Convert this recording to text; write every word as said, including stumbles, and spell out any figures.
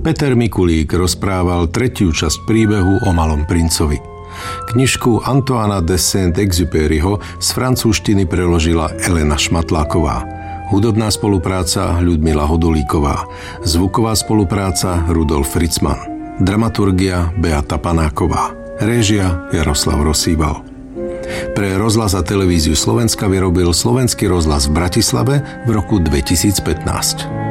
Peter Mikulík rozprával tretiu časť príbehu o Malom princovi. Knižku Antoana de Saint-Exupéryho z francúzštiny preložila Elena Šmatláková. Hudobná spolupráca Ľudmila Hodolíková. Zvuková spolupráca Rudolf Fritzman. Dramaturgia Beata Panáková. Réžia Jaroslav Rosýval. Pre rozhlas a televíziu Slovenska vyrobil Slovenský rozhlas v Bratislave v roku dvetisícpätnásť.